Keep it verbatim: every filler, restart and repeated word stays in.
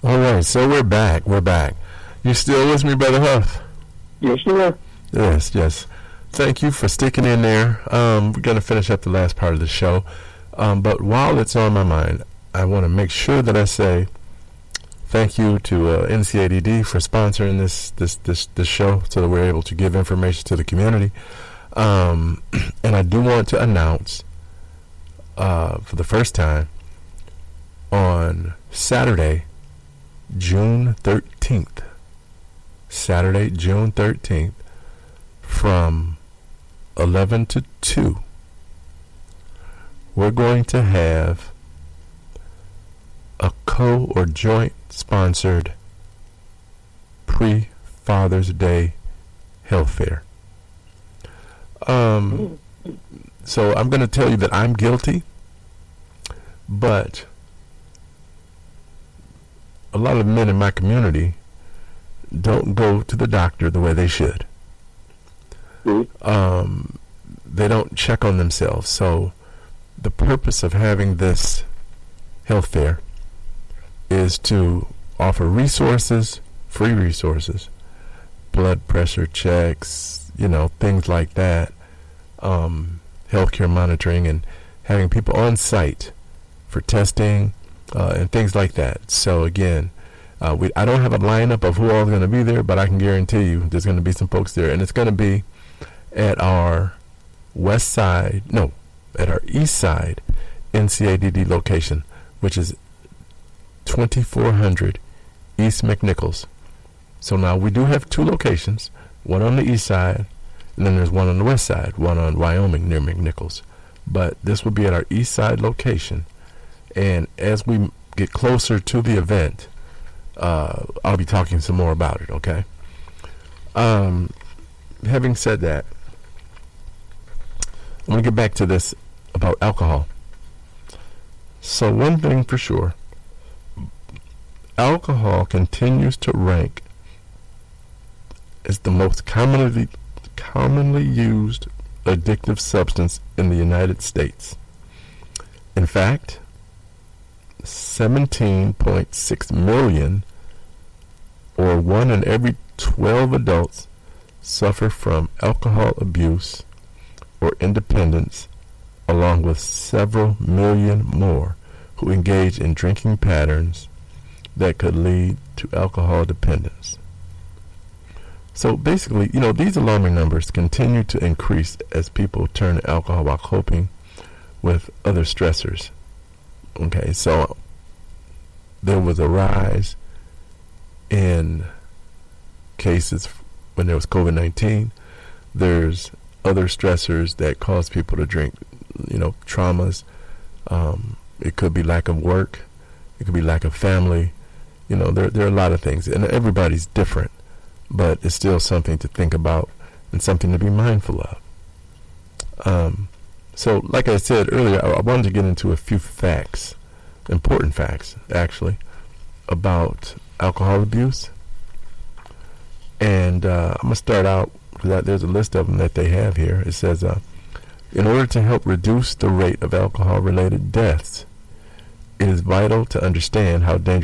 All right, so we're back. We're back. You still with me, Brother Huff? Yes, sir. Yes, yes. Thank you for sticking in there. Um, we're going to finish up the last part of the show. Um, but while it's on my mind, I want to make sure that I say thank you to uh, N C A D D for sponsoring this, this, this, this show so that we're able to give information to the community. Um, and I do want to announce uh, for the first time on Saturday, June thirteenth, Saturday, June thirteenth, from eleven to two, we're going to have a co or joint sponsored pre-Father's Day health fair. Um, so I'm going to tell you that I'm guilty, but a lot of men in my community don't go to the doctor the way they should. Mm-hmm. Um, they don't check on themselves. So the purpose of having this health fair is to offer resources, free resources, blood pressure checks, you know, things like that, um, healthcare monitoring, and having people on site for testing uh, and things like that. So again, uh, we I don't have a lineup of who all is going to be there, but I can guarantee you there's going to be some folks there, and it's going to be at our west side, no, at our east side N C A D D location, which is twenty-four hundred East McNichols. So now we do have two locations, one on the east side, and then there's one on the west side, one on Wyoming near McNichols. But this will be at our east side location. And as we get closer to the event, uh, I'll be talking some more about it, okay? Um, having said that, I'm going to get back to this about alcohol. So one thing for sure, alcohol continues to rank as the most commonly commonly used addictive substance in the United States. In fact, seventeen point six million, or one in every twelve adults, suffer from alcohol abuse or independence, along with several million more who engage in drinking patterns that could lead to alcohol dependence. So basically, you know, these alarming numbers continue to increase as people turn to alcohol while coping with other stressors. Okay, so there was a rise in cases when there was COVID nineteen. There's other stressors that cause people to drink, you know, traumas. Um, it could be lack of work. It could be lack of family. You know, there there are a lot of things, and everybody's different, but it's still something to think about and something to be mindful of. Um, so, like I said earlier, I, I wanted to get into a few facts, important facts, actually, about alcohol abuse. And uh, I'm going to start out, because there's a list of them that they have here. It says, uh, in order to help reduce the rate of alcohol-related deaths, it is vital to understand how dangerous